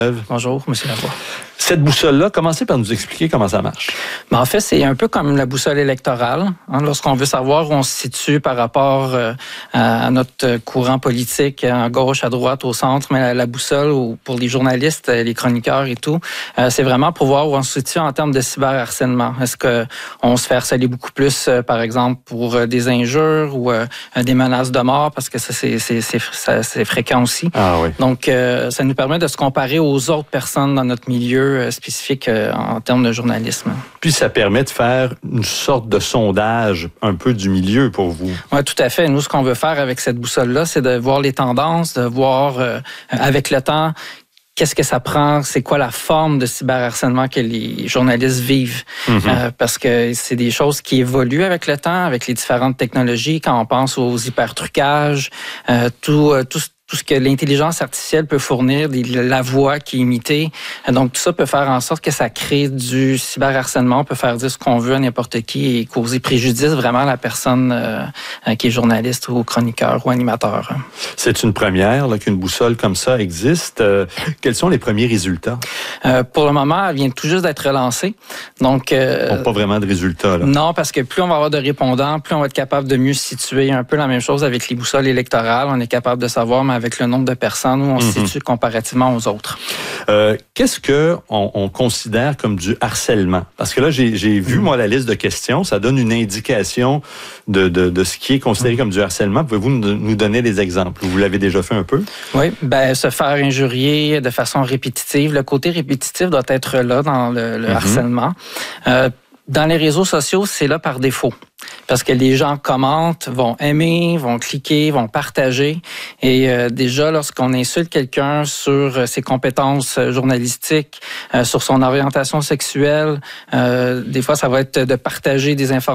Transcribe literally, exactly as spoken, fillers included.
Bonjour, M. Lavoie. Cette boussole-là, commencez par nous expliquer comment ça marche. Ben, en fait, c'est un peu comme la boussole électorale. Hein, lorsqu'on veut savoir où on se situe par rapport euh, à notre courant politique, à gauche, à droite, au centre, mais la, la boussole, ou pour les journalistes, les chroniqueurs et tout, euh, c'est vraiment pour voir où on se situe en termes de cyberharcèlement. Est-ce qu'on se fait harceler beaucoup plus, euh, par exemple, pour euh, des injures ou euh, des menaces de mort, parce que ça, c'est, c'est, c'est, ça, c'est fréquent aussi. Ah oui. Donc, euh, ça nous permet de se comparer aux autres personnes dans notre milieu spécifique en termes de journalisme. Puis ça permet de faire une sorte de sondage un peu du milieu pour vous. Oui, tout à fait. Nous, ce qu'on veut faire avec cette boussole-là, c'est de voir les tendances, de voir euh, avec le temps qu'est-ce que ça prend, c'est quoi la forme de cyberharcèlement que les journalistes vivent. Mm-hmm. Euh, parce que c'est des choses qui évoluent avec le temps, avec les différentes technologies. Quand on pense aux hypertrucages, euh, tout, euh, tout tout ce que l'intelligence artificielle peut fournir, la voix qui est imitée. Donc, tout ça peut faire en sorte que ça crée du cyberharcèlement. On peut faire dire ce qu'on veut à n'importe qui et causer préjudice vraiment à la personne euh, qui est journaliste ou chroniqueur ou animateur. C'est une première là, qu'une boussole comme ça existe. Euh, quels sont les premiers résultats? Euh, pour le moment, elle vient tout juste d'être relancée. Donc, euh, bon, pas vraiment de résultats, là. Non, parce que plus on va avoir de répondants, plus on va être capable de mieux se situer. Un peu la même chose avec les boussoles électorales. On est capable de savoir, mais avec le nombre de personnes où on mm-hmm. se situe comparativement aux autres. Euh, qu'est-ce que on, on considère comme du harcèlement? Parce que là, j'ai, j'ai vu, mm-hmm. moi, la liste de questions. Ça donne une indication de, de, de ce qui est considéré mm-hmm. comme du harcèlement. Pouvez-vous nous donner des exemples? Vous l'avez déjà fait un peu? Oui, ben se faire injurier de façon répétitive. Le côté répétitif doit être là dans le, le mm-hmm. harcèlement. Euh, dans les réseaux sociaux, c'est là par défaut. Parce que les gens commentent, vont aimer, vont cliquer, vont partager. Et euh, déjà, lorsqu'on insulte quelqu'un sur ses compétences journalistiques, euh, sur son orientation sexuelle, euh, des fois, ça va être de partager des informations